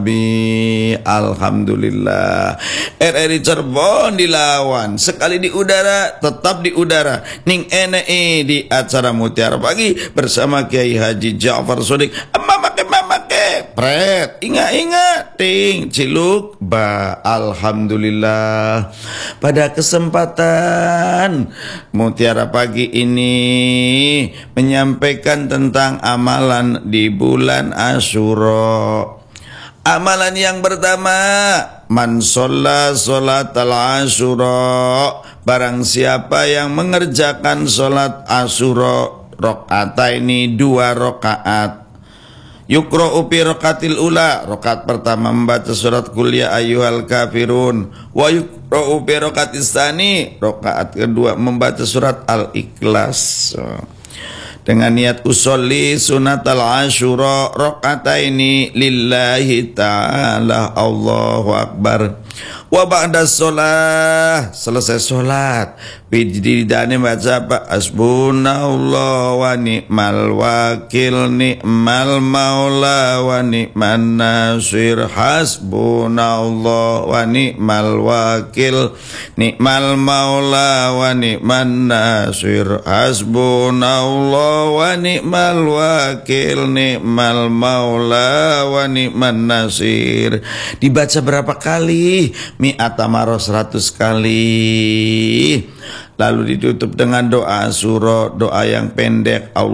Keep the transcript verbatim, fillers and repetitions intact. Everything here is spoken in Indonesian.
Bi alhamdulillah. R R I Cirebon dilawan sekali di udara tetap di udara. Ning ene di acara Mutiara Pagi bersama Kiai Haji Ja'far Shadiq. Mamake mamake pret ingat-ingat ting ciluk ba alhamdulillah. Pada kesempatan Mutiara Pagi ini menyampaikan tentang amalan di bulan Asyura. Amalan yang pertama, man sholla sholat al-asyura, barang siapa yang mengerjakan sholat asyura rakaataini dua rakaat. Yukra'u fi rakatil ula, rakaat pertama membaca surat Qul ya ayyuhal kafirun, wa yukra'u fi rakatis tsani, rakaat kedua membaca surat Al-Ikhlas. Dengan niat usolli sunatal asyura rakaataini lillahi ta'ala, Allahu akbar. Wa ba'da sholat, selesai sholat bididane baca apa? Hasbunallah wa ni'mal wakil, ni'mal maula wa ni'man nasir. Hasbunallah wa ni'mal wakil, ni'mal maula wa ni'man nasir. Hasbunallah wa ni'mal wakil, ni'mal maula wa ni'man nasir. Dibaca berapa kali? Mi'ata marrah, seratus kali. Lalu ditutup dengan doa surah, doa yang pendek.